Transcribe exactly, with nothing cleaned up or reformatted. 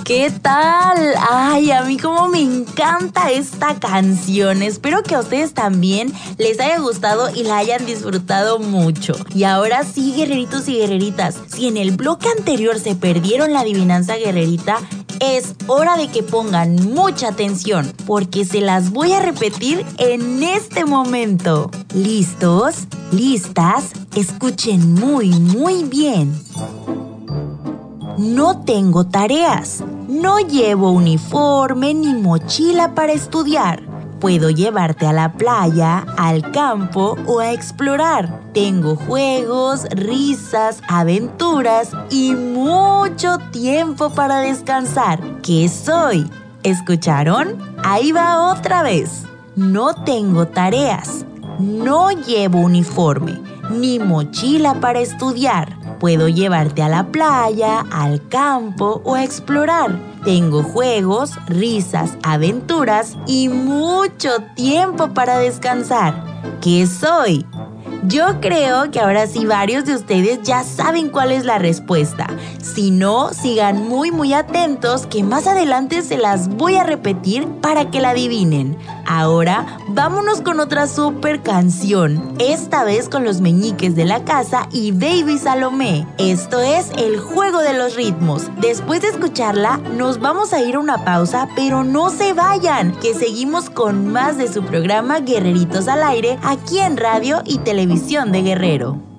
¿Qué tal? Ay, a mí como me encanta esta canción. Espero que a ustedes también les haya gustado y la hayan disfrutado mucho. Y ahora sí, guerreritos y guerreritas, si en el bloque anterior se perdieron la adivinanza guerrerita, es hora de que pongan mucha atención, porque se las voy a repetir en este momento. ¿Listos? ¿Listas? Escuchen muy, muy bien. No tengo tareas, no llevo uniforme ni mochila para estudiar. Puedo llevarte a la playa, al campo o a explorar. Tengo juegos, risas, aventuras y mucho tiempo para descansar. ¿Qué soy? ¿Escucharon? Ahí va otra vez. No tengo tareas, no llevo uniforme ni mochila para estudiar. Puedo llevarte a la playa, al campo o a explorar. Tengo juegos, risas, aventuras y mucho tiempo para descansar. ¿Qué soy? Yo creo que ahora sí varios de ustedes ya saben cuál es la respuesta. Si no, sigan muy muy atentos que más adelante se las voy a repetir para que la adivinen. Ahora vámonos con otra super canción, esta vez con los Meñiques de la Casa y Baby Salomé. Esto es El Juego de los Ritmos. Después de escucharla, nos vamos a ir a una pausa, pero no se vayan, que seguimos con más de su programa Guerreritos al Aire, aquí en Radio y Televisión de Guerrero.